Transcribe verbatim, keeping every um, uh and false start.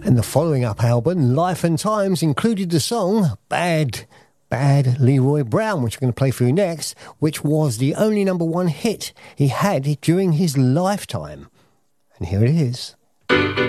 And the following up album, Life and Times, included the song Bad, Bad Leroy Brown, which we're going to play for you next, which was the only number one hit he had during his lifetime. And here it is.